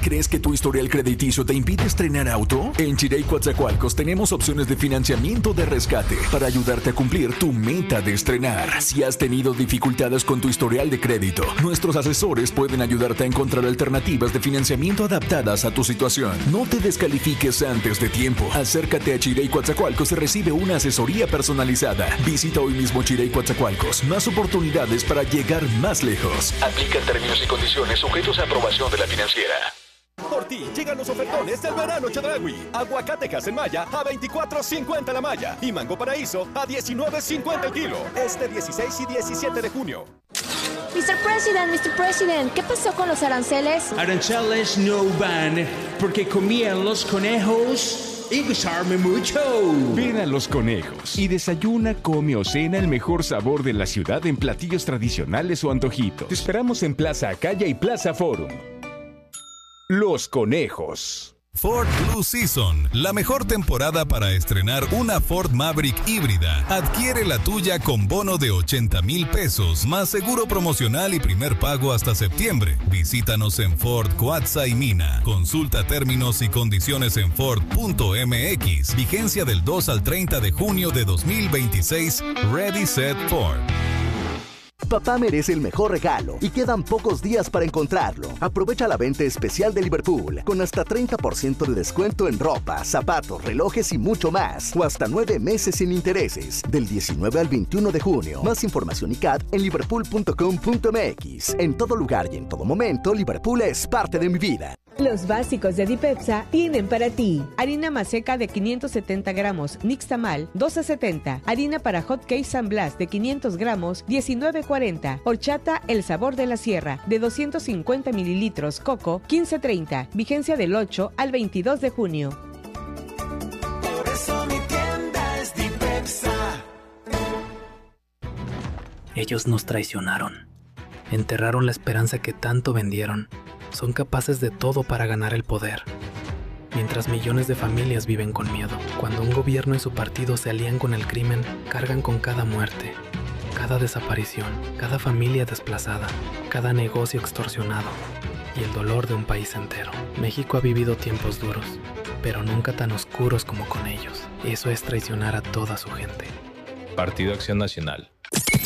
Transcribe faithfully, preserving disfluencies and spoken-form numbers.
¿Crees que tu historial crediticio te impide estrenar auto? En Chirey Coatzacoalcos tenemos opciones de financiamiento de rescate para ayudarte a cumplir tu meta de estrenar. Si has tenido dificultades con tu historial de crédito, nuestros asesores pueden ayudarte a encontrar alternativas de financiamiento adaptadas a tu situación. No te descalifiques antes de tiempo. Acércate a Chirey Coatzacoalcos y recibe una asesoría personalizada. Visita hoy mismo Chirey Coatzacoalcos. Más oportunidades para llegar más lejos. Aplica términos y condiciones sujetos a aprobación de la financiera. Por ti llegan los ofertones del verano Chedraui. Aguacatejas en malla a veinticuatro cincuenta la malla y mango paraíso a diecinueve cincuenta el kilo. Este dieciséis y diecisiete de junio. mister President, mister President, ¿qué pasó con los aranceles? Aranceles no van porque comían los conejos y gustarme mucho. Ven a Los Conejos y desayuna, come o cena el mejor sabor de la ciudad en platillos tradicionales o antojitos. Te esperamos en Plaza Acaya y Plaza Forum. Los Conejos. Ford Blue Season, la mejor temporada para estrenar una Ford Maverick híbrida. Adquiere la tuya con bono de ochenta mil pesos, más seguro promocional y primer pago hasta septiembre. Visítanos en Ford Coatza y Mina. Consulta términos y condiciones en Ford punto M X. Vigencia del dos al treinta de junio de dos mil veintiséis. Ready, Set, Ford. Papá merece el mejor regalo y quedan pocos días para encontrarlo. Aprovecha la venta especial de Liverpool con hasta treinta por ciento de descuento en ropa, zapatos, relojes y mucho más. O hasta nueve meses sin intereses. Del diecinueve al veintiuno de junio. Más información y C A D en liverpool punto com punto M X. En todo lugar y en todo momento, Liverpool es parte de mi vida. Los básicos de Dipepsa tienen para ti harina maseca de quinientos setenta gramos, Nixtamal, doce setenta. Harina para hot cake San Blas de quinientos gramos, diecinueve cuarenta. Horchata El Sabor de la Sierra de doscientos cincuenta mililitros, Coco, quince treinta. Vigencia del ocho al veintidós de junio. Por eso mi tienda es Dipepsa. Ellos nos traicionaron. Enterraron la esperanza que tanto vendieron. Son capaces de todo para ganar el poder. Mientras millones de familias viven con miedo. Cuando un gobierno y su partido se alían con el crimen, cargan con cada muerte, cada desaparición, cada familia desplazada, cada negocio extorsionado y el dolor de un país entero. México ha vivido tiempos duros, pero nunca tan oscuros como con ellos. Eso es traicionar a toda su gente. Partido Acción Nacional.